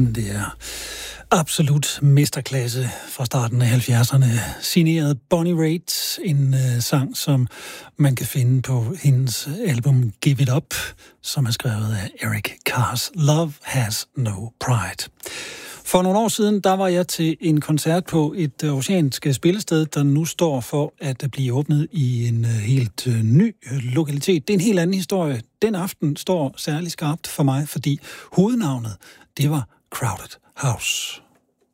Jamen, det er absolut mesterklasse fra starten af 70'erne. Signeret Bonnie Raitt, en sang, som man kan finde på hendes album Give It Up, som er skrevet af Eric Carrs. Love Has No Pride. For nogle år siden, der var jeg til en koncert på et oceansk spillested, der nu står for at blive åbnet i en helt ny lokalitet. Det er en helt anden historie. Den aften står særlig skarpt for mig, fordi hovednavnet, det var Crowded House.